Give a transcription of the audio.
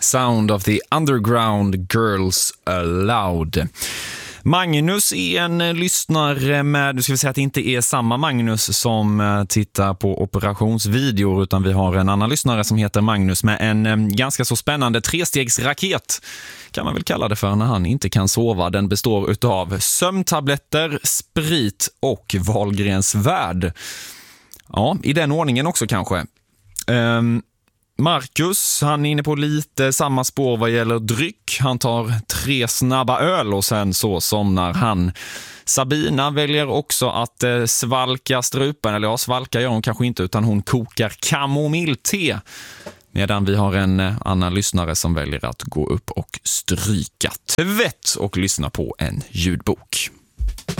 Sound of the Underground Girls Aloud. Magnus är en lyssnare med, nu ska vi säga att det inte är samma Magnus som tittar på operationsvideor, utan vi har en annan lyssnare som heter Magnus med en ganska så spännande trestegsraket, kan man väl kalla det för, när han inte kan sova. Den består utav sömntabletter, sprit och Wahlgrens värld. Ja, i den ordningen också kanske. Marcus, han är inne på lite samma spår vad gäller dryck. Han tar 3 snabba öl och sen så somnar han. Sabina väljer också att svalka strupen, eller ja, svalka gör hon kanske inte, utan hon kokar kamomillte. Medan vi har en annan lyssnare som väljer att gå upp och stryka tvätt och lyssna på en ljudbok.